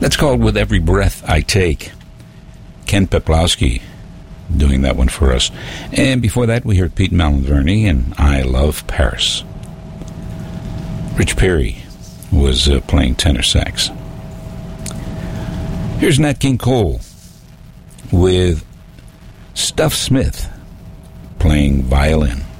That's called With Every Breath I Take. Ken Peplowski doing that one for us. And before that, we heard Pete Malverne and I Love Paris. Rich Perry was playing tenor sax. Here's Nat King Cole with Stuff Smith playing violin.